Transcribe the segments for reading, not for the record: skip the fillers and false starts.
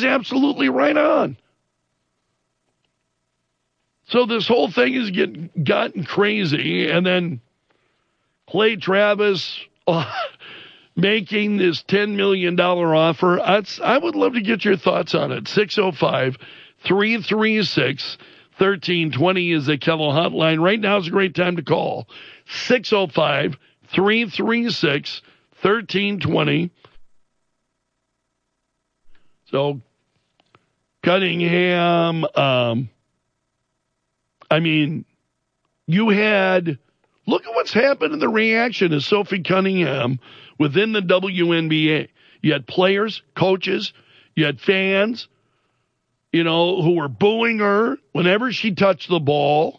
She's absolutely right on. So this whole thing has gotten crazy, and then Clay Travis making this $10 million offer. I would love to get your thoughts on it. 605-336-1320 is the Kello hotline. Right now is a great time to call. 605-336-1320. So Cunningham, look at what's happened in the reaction of Sophie Cunningham within the WNBA. You had players, coaches, you had fans, who were booing her whenever she touched the ball.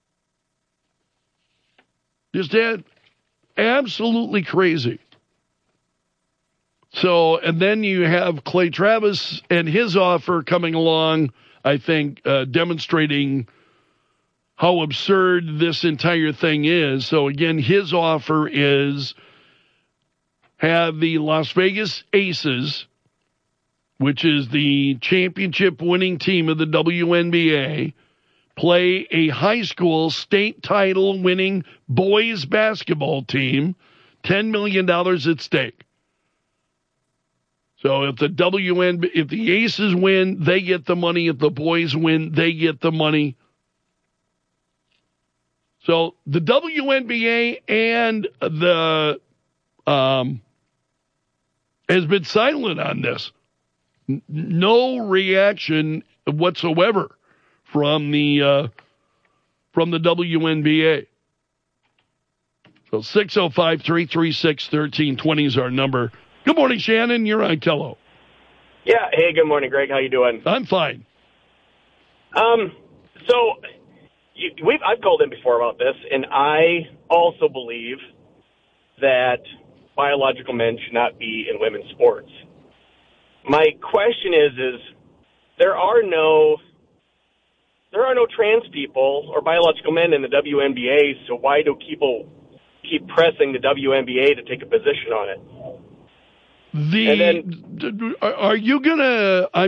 Just absolutely crazy. So, and then you have Clay Travis and his offer coming along, I think, demonstrating how absurd this entire thing is. So, again, his offer is have the Las Vegas Aces, which is the championship-winning team of the WNBA, play a high school state title-winning boys basketball team, $10 million at stake. So if the Aces win, they get the money. If the boys win, they get the money. So the WNBA and the has been silent on this. No reaction whatsoever from the WNBA. So 605-336-1320 is our number. Good morning, Shannon. You're on Kello. Yeah. Hey, good morning, Greg. How you doing? I'm fine. So I've called in before about this, and I also believe that biological men should not be in women's sports. My question is there are no trans people or biological men in the WNBA, so why do people keep pressing the WNBA to take a position on it? Are you gonna? How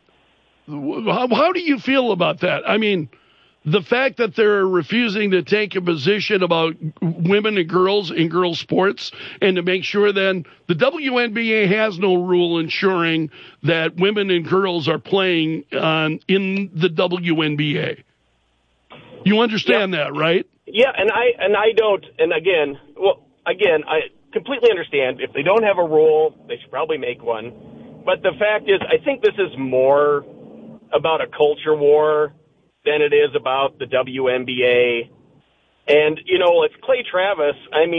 do you feel about that? The fact that they're refusing to take a position about women and girls in girls' sports, and to make sure then the WNBA has no rule ensuring that women and girls are playing in the WNBA. You understand that, right? Yeah, and I don't. And again, I completely understand. If they don't have a rule, they should probably make one. But the fact is, I think this is more about a culture war than it is about the WNBA. And, it's Clay Travis.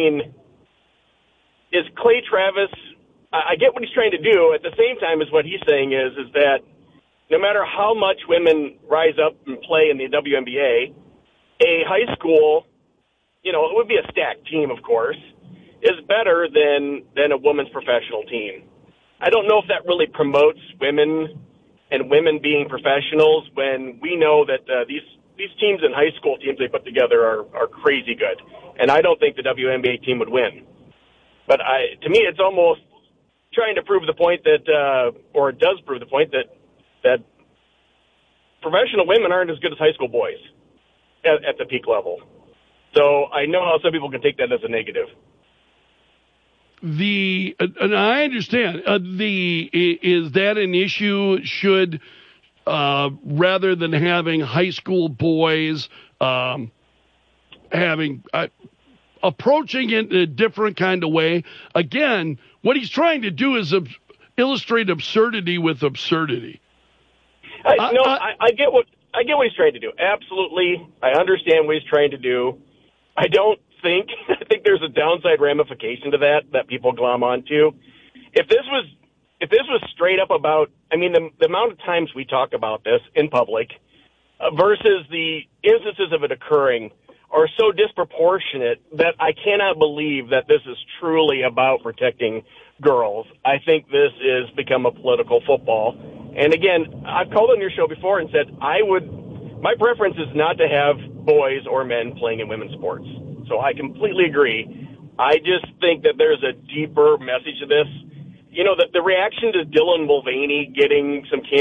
Is Clay Travis, I get what he's trying to do. At the same time, is what he's saying is that no matter how much women rise up and play in the WNBA, a high school, it would be a stacked team, of course, is better than a women's professional team. I don't know if that really promotes women and women being professionals when we know that these teams and high school teams they put together are crazy good. And I don't think the WNBA team would win. But to me, it's almost trying to prove the point that, or it does prove the point that professional women aren't as good as high school boys at the peak level. So I know how some people can take that as a negative. And I understand. Is that an issue? Should rather than having high school boys approaching it in a different kind of way? Again, what he's trying to do is illustrate absurdity with absurdity. I get what he's trying to do. Absolutely, I understand what he's trying to do. I think there's a downside ramification to that people glom onto. If this was straight up about, the amount of times we talk about this in public versus the instances of it occurring are so disproportionate that I cannot believe that this is truly about protecting girls. I think this has become a political football. And again, I've called on your show before and said my preference is not to have boys or men playing in women's sports. So I completely agree. I just think that there's a deeper message to this. The reaction to Dylan Mulvaney getting some